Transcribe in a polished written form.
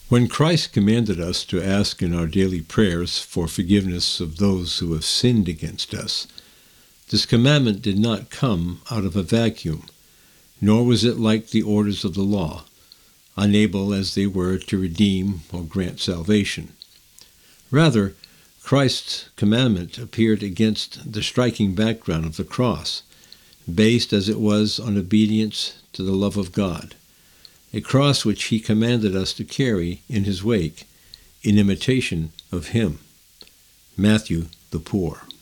When Christ commanded us to ask in our daily prayers for forgiveness of those who have sinned against us, this commandment did not come out of a vacuum, nor was it like the orders of the law, unable as they were to redeem or grant salvation. Rather, Christ's commandment appeared against the striking background of the cross, based as it was on obedience to the love of God, a cross which he commanded us to carry in his wake, in imitation of him. Matthew the poor.